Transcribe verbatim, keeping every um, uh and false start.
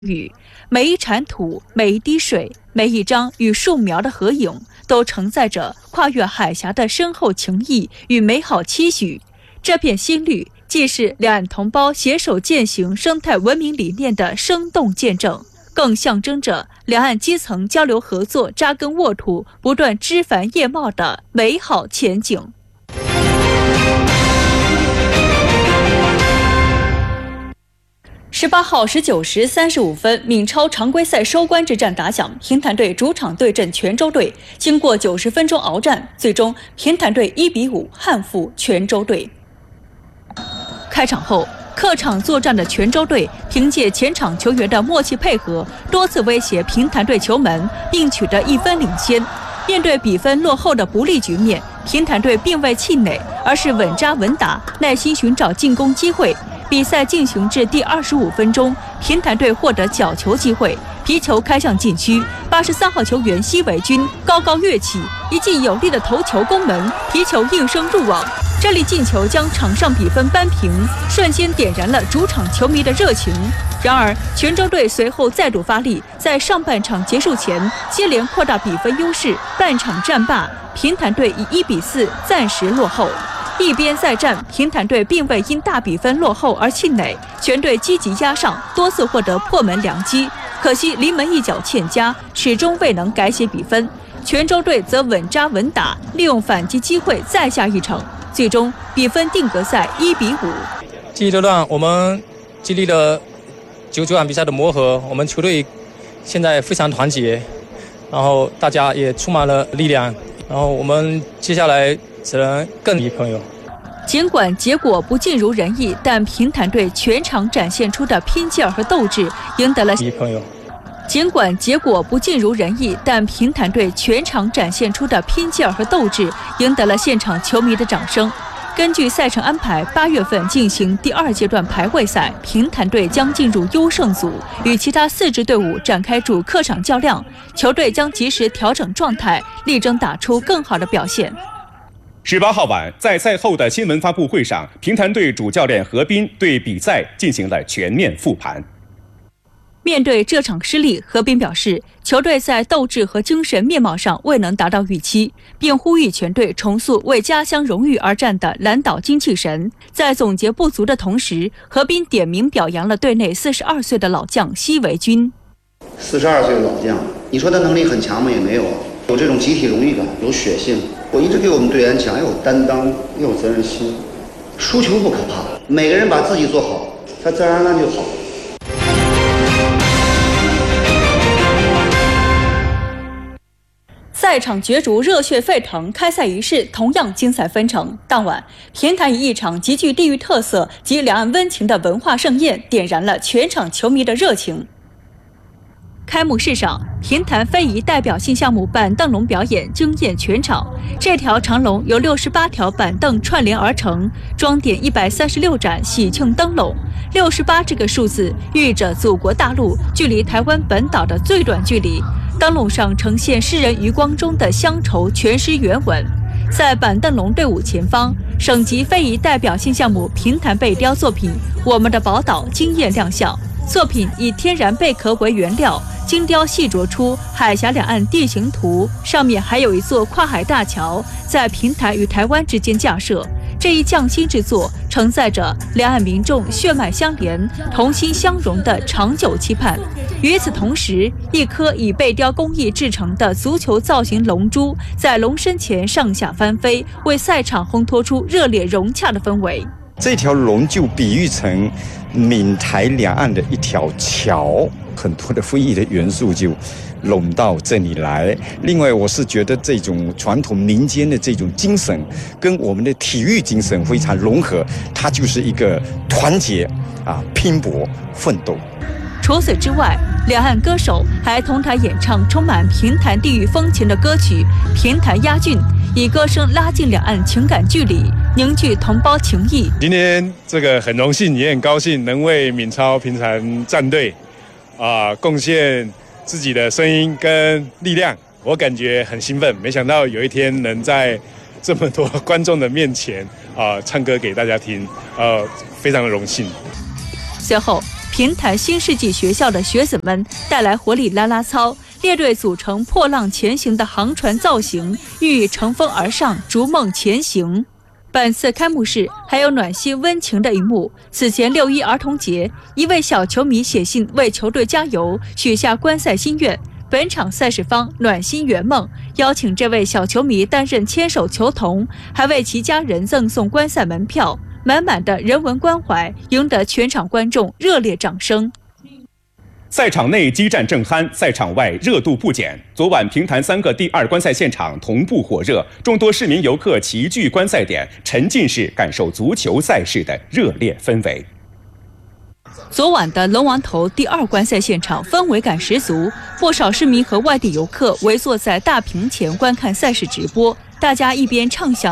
语，每一铲土、每一滴水、每一张与树苗的合影，都承载着跨越海峡的深厚情谊与美好期许。这片新绿，既是两岸同胞携手践行生态文明理念的生动见证，更象征着两岸基层交流合作扎根沃土、不断枝繁叶茂的美好前景。十八号十九时三十五分，闽超常规赛收官之战打响，平潭队主场对阵泉州队。经过九十分钟鏖战，最终平潭队一比五憾负泉州队。开场后，客场作战的泉州队凭借前场球员的默契配合，多次威胁平潭队球门，并取得一分领先。面对比分落后的不利局面，平潭队并未气馁，而是稳扎稳打，耐心寻找进攻机会。比赛进行至第二十五分钟，平潭队获得角球机会，皮球开向禁区，八十三号球员奚伟军高高跃起，一记有力的头球攻门，皮球应声入网。这粒进球将场上比分扳平，瞬间点燃了主场球迷的热情。然而，泉州队随后再度发力，在上半场结束前接连扩大比分优势，半场战罢，平潭队以一比四暂时落后。一边再战，平潭队并未因大比分落后而气馁，全队积极压上，多次获得破门良机，可惜临门一脚欠佳，始终未能改写比分。泉州队则稳扎稳打，利用反击机会再下一城，最终比分定格在一比五。 第一阶段我们经历了九九场比赛的磨合，我们球队现在非常团结，然后大家也充满了力量，然后我们接下来只能更离朋友。 尽管结果不尽如人意，但平潭队全场展现出的拼劲儿和斗志，赢得了离朋友。 尽管结果不尽如人意，但平潭队全场展现出的拼劲儿和斗志，赢得了现场球迷的掌声。根据赛程安排，八月份进行第二阶段排位赛，平潭队将进入优胜组，与其他四支队伍展开主客场较量。球队将及时调整状态，力争打出更好的表现。 十八号晚，在赛后的新闻发布会上，平潭队主教练何斌对比赛进行了全面复盘。 面对这场失利，何斌表示，球队在斗志和精神面貌上未能达到预期，并呼吁全队重塑为家乡荣誉而战的蓝岛精气神。在总结不足的同时，何斌点名表扬了队内四十二岁的老将奚维军。 四十二岁的老将，你说他能力很强吗？也没有，有这种集体荣誉感，有血性。我一直给我们队员讲，要有担当，要有责任心。输球不可怕，每个人把自己做好，他自然而然就好。 赛场角逐热血沸腾，开赛仪式同样精彩纷呈。当晚，平潭以一场极具地域特色及两岸温情的文化盛宴，点燃了全场球迷的热情。开幕式上，平潭非遗代表性项目板凳龙表演惊艳全场。这条长龙由六十八条板凳串联而成，装点一百三十六盏喜庆灯笼。六十八这个数字寓意着祖国大陆距离台湾本岛的最短距离。灯笼上呈现诗人余光中的乡愁全诗原文。在板凳龙队伍前方，省级非遗代表性项目平潭贝雕作品《我们的宝岛》惊艳亮相。作品以天然贝壳为原料，精雕细琢出海峡两岸地形图，上面还有一座跨海大桥，在平潭与台湾之间架设。这一匠心之作，承载着两岸民众血脉相连、同心相融的长久期盼。与此同时，一颗以贝雕工艺制成的足球造型龙珠，在龙身前上下翻飞，为赛场烘托出热烈融洽的氛围。 这条龙就比喻成闽台两岸的一条桥，很多的非遗的元素就拢到这里来。另外，我是觉得这种传统民间的这种精神跟我们的体育精神非常融合，它就是一个团结啊、拼搏、奋斗。 除此之外，两岸歌手还同台演唱充满平潭地域风情的歌曲《平潭押韵》，以歌声拉近两岸情感距离，凝聚同胞情谊。 今天这个很荣幸，也很高兴能为闽超平潭战队啊贡献自己的声音跟力量，我感觉很兴奋。没想到有一天能在这么多观众的面前啊唱歌给大家听，呃，非常的荣幸。 随后， 平潭新世纪学校的学子们带来活力啦啦操，列队组成破浪前行的航船造型，欲乘风而上，逐梦前行。本次开幕式还有暖心温情的一幕。此前六一儿童节，一位小球迷写信为球队加油，许下观赛心愿。本场赛事方暖心圆梦，邀请这位小球迷担任牵手球童，还为其家人赠送观赛门票，满满的人文关怀，赢得全场观众热烈掌声。 赛场内激战正酣，赛场外热度不减。昨晚平潭三个第二观赛现场同步火热，众多市民游客齐聚观赛点，沉浸式感受足球赛事的热烈氛围。 昨晚的龙王头第二观赛现场氛围感十足，不少市民和外地游客围坐在大屏前观看赛事直播，大家一边畅享